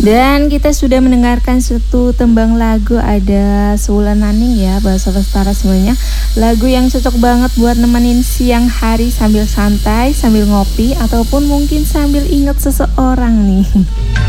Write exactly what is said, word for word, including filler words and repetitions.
Dan kita sudah mendengarkan satu tembang lagu ada Sewulan Naning ya, Bahasa Lestari semuanya. Lagu yang cocok banget buat nemenin siang hari sambil santai, sambil ngopi, ataupun mungkin sambil inget seseorang nih.